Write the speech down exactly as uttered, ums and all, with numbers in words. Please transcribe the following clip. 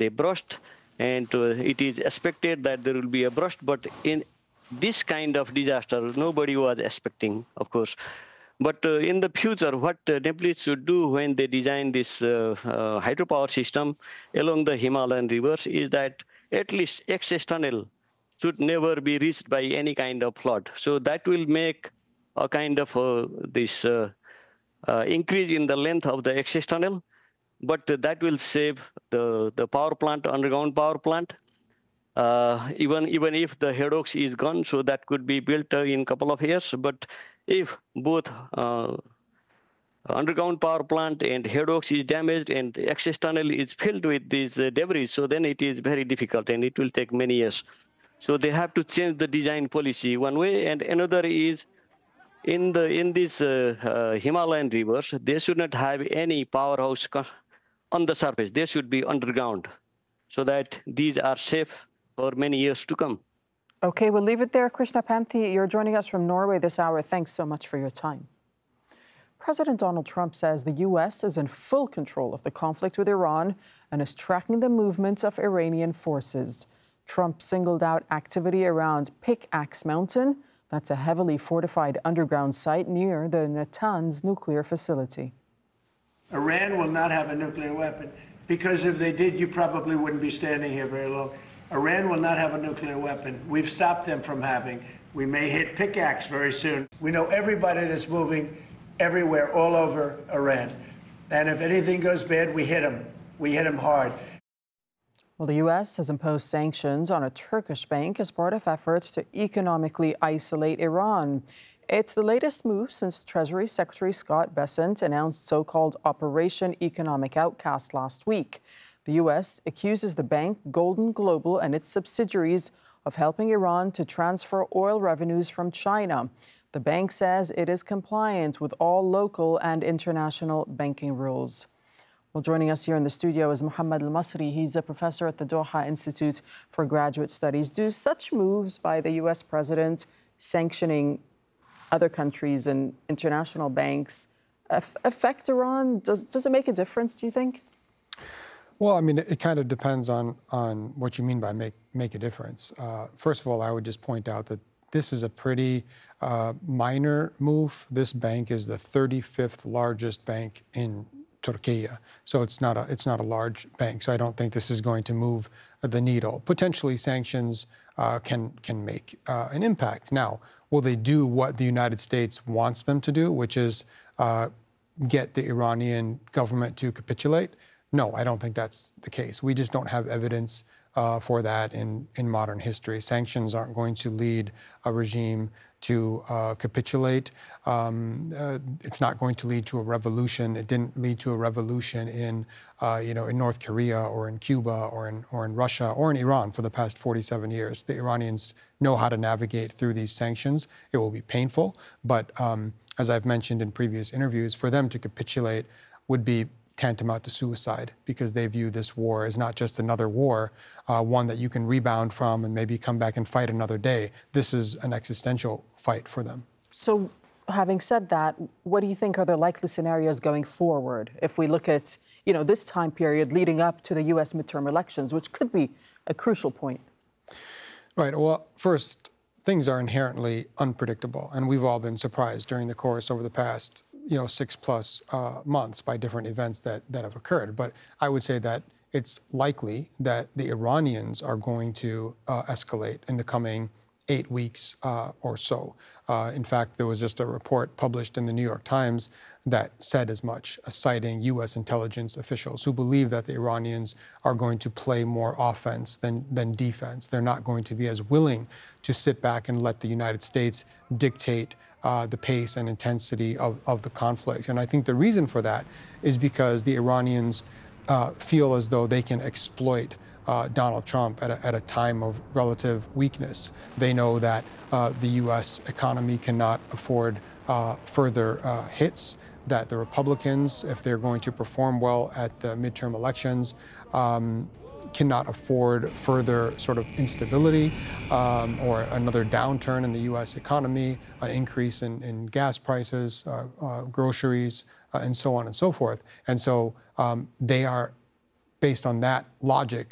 they burst, and uh, it is expected that there will be a burst, but in this kind of disaster, nobody was expecting, of course. But uh, in the future, what uh, Nepalese should do when they design this uh, uh, hydropower system along the Himalayan rivers is that at least access tunnel should never be reached by any kind of flood. So that will make a kind of uh, this uh, uh, increase in the length of the access tunnel, but that will save the, the power plant, underground power plant. Uh, even even if the Hedox is gone, so that could be built uh, in a couple of years. But if both uh, underground power plant and Hedox is damaged and access tunnel is filled with these uh, debris, so then it is very difficult and it will take many years. So they have to change the design policy one way, and another is in the in these uh, uh, Himalayan rivers, they should not have any powerhouse on the surface. They should be underground, so that these are safe for many years to come. Okay, we'll leave it there. Krishna Panthi, you're joining us from Norway this hour. Thanks so much for your time. President Donald Trump says the U S is in full control of the conflict with Iran and is tracking the movements of Iranian forces. Trump singled out activity around Pickaxe Mountain. That's a heavily fortified underground site near the Natanz nuclear facility. Iran will not have a nuclear weapon, because if they did, you probably wouldn't be standing here very long. Iran will not have a nuclear weapon. We've stopped them from having. We may hit Pickaxe very soon. We know everybody that's moving everywhere, all over Iran. And if anything goes bad, we hit them. We hit them hard. Well, the U S has imposed sanctions on a Turkish bank as part of efforts to economically isolate Iran. It's the latest move since Treasury Secretary Scott Bessent announced so-called Operation Economic Outcast last week. The U S accuses the bank, Golden Global, and its subsidiaries of helping Iran to transfer oil revenues from China. The bank says it is compliant with all local and international banking rules. Well, joining us here in the studio is Mohammed Al-Masri. He's a professor at the Doha Institute for Graduate Studies. Do such moves by the U S president sanctioning other countries and international banks affect Iran? Does, does it make a difference, do you think? Well, I mean, it, it kind of depends on, on what you mean by make, make a difference. Uh, first of all, I would just point out that this is a pretty uh, minor move. This bank is the thirty-fifth largest bank in Turkey. So it's not a it's not a large bank. So I don't think this is going to move the needle. Potentially, sanctions uh, can can make uh, an impact. Now, will they do what the United States wants them to do, which is uh, get the Iranian government to capitulate? No, I don't think that's the case. We just don't have evidence uh, for that in in modern history. Sanctions aren't going to lead a regime to uh, capitulate. Um, uh, it's not going to lead to a revolution. It didn't lead to a revolution in, uh, you know, in North Korea or in Cuba or in or in Russia or in Iran for the past forty-seven years. The Iranians know how to navigate through these sanctions. It will be painful, but um, as I've mentioned in previous interviews, for them to capitulate would be tantamount to suicide, because they view this war as not just another war, uh, one that you can rebound from and maybe come back and fight another day. This is an existential fight for them. So, having said that, what do you think are the likely scenarios going forward if we look at, you know, this time period leading up to the U S midterm elections, which could be a crucial point? Right. Well, first, things are inherently unpredictable, and we've all been surprised during the course over the past you know, six plus uh, months by different events that, that have occurred. But I would say that it's likely that the Iranians are going to uh, escalate in the coming eight weeks uh, or so. Uh, in fact, there was just a report published in the New York Times that said as much, uh, citing U S intelligence officials who believe that the Iranians are going to play more offense than, than defense. They're not going to be as willing to sit back and let the United States dictate Uh, the pace and intensity of, of the conflict. And I think the reason for that is because the Iranians uh, feel as though they can exploit uh, Donald Trump at a, at a time of relative weakness. They know that uh, the U S economy cannot afford uh, further uh, hits, that the Republicans, if they're going to perform well at the midterm elections, um, cannot afford further sort of instability um, or another downturn in the U S economy, an increase in, in gas prices, uh, uh, groceries, uh, and so on and so forth. And so um, they are, based on that logic,